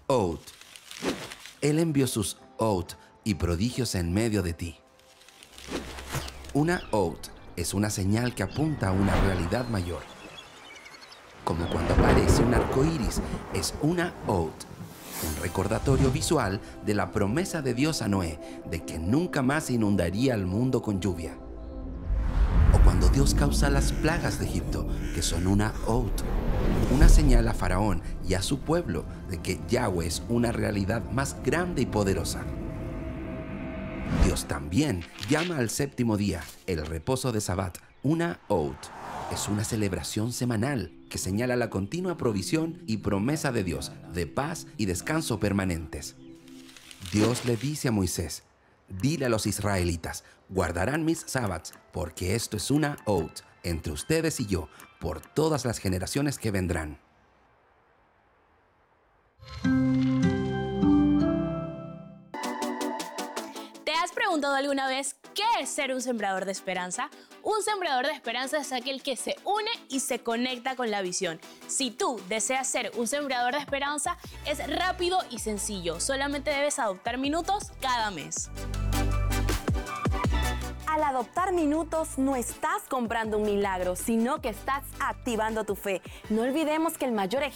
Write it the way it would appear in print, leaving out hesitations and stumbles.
Oath. Él envió sus oath y prodigios en medio de ti. Una oath es una señal que apunta a una realidad mayor. Como cuando aparece un arco iris, es una oath, un recordatorio visual de la promesa de Dios a Noé de que nunca más inundaría el mundo con lluvia. O cuando Dios causa las plagas de Egipto, que son una oath, una señal a Faraón y a su pueblo de que Yahweh es una realidad más grande y poderosa. Dios también llama al séptimo día, el reposo de Sabbat, una oath. Es una celebración semanal que señala la continua provisión y promesa de Dios de paz y descanso permanentes. Dios le dice a Moisés: dile a los israelitas, guardarán mis sábados, porque esto es una oath entre ustedes y yo, por todas las generaciones que vendrán. ¿Te has preguntado alguna vez qué es ser un sembrador de esperanza? Un sembrador de esperanza es aquel que se une y se conecta con la visión. Si tú deseas ser un sembrador de esperanza, es rápido y sencillo. Solamente debes adoptar minutos cada mes. Al adoptar minutos no estás comprando un milagro, sino que estás activando tu fe. No olvidemos que el mayor ejemplo